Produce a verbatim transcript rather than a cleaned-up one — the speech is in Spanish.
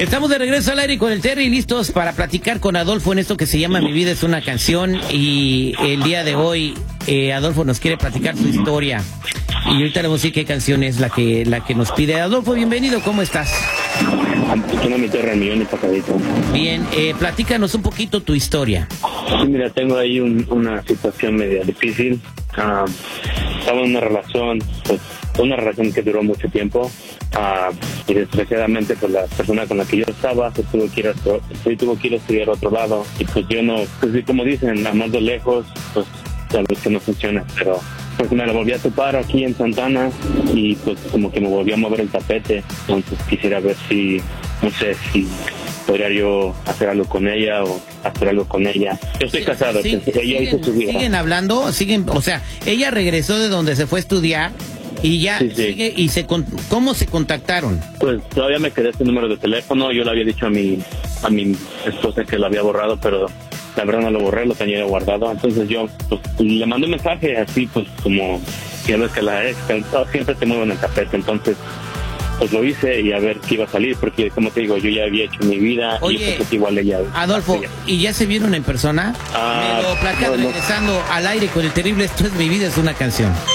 Estamos de regreso al aire con el Terry, listos para platicar con Adolfo en esto que se llama Mi vida es una canción. Y el día de hoy eh, Adolfo nos quiere platicar su historia. Y ahorita le vamos a decir qué canción es la que la que nos pide. Adolfo, bienvenido, ¿cómo estás? Tiene mi tierra, millón y pasadito. Bien, eh, platícanos un poquito tu historia. Sí, mira, tengo ahí un, una situación media difícil. Uh, estaba en una relación, pues, una relación que duró mucho tiempo. Uh, y desgraciadamente, pues, la persona con la que yo estaba se tuvo que ir a, se tuvo que ir a estudiar a otro lado. Y pues yo no, pues como dicen, amor de lejos, pues sabes que no funciona, pero pues me la volví a topar aquí en Santana y pues como que me volví a mover el tapete. Entonces quisiera ver si, no sé, si podría yo hacer algo con ella o hacer algo con ella. Yo estoy sí, casado, sí, ella siguen, hizo su vida. Siguen hablando, siguen, o sea, ella regresó de donde se fue a estudiar y ya sí, sí. sigue, y se ¿cómo se contactaron? Pues todavía me quedé ese número de teléfono, yo le había dicho a mi a mi esposa que lo había borrado, pero la verdad no lo borré, lo tenía guardado. Entonces yo pues, le mandé un mensaje así, pues como ya ves que la ex siempre te muevo en el tapete. Entonces pues lo hice y a ver qué iba a salir, porque como te digo, yo ya había hecho mi vida. Oye, y pues igual ella. Adolfo, ella. ¿Y ya se vieron en persona? Ah, me lo platicas no, no. Regresando al aire con el terrible Esto es mi vida es una canción.